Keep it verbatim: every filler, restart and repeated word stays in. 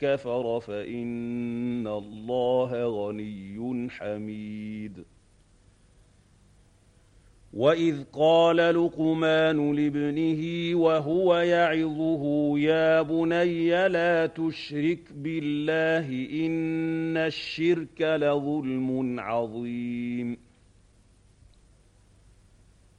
كفر فإن الله غني حميد. وإذ قال لقمان لابنه وهو يعظه يا بني لا تشرك بالله إن الشرك لظلم عظيم.